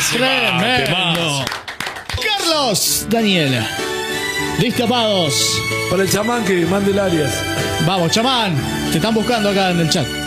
Tremendo. Carlos, Daniela. Destapados. Para el chamán que mande el Arias. Vamos, chamán. Te están buscando acá en el chat.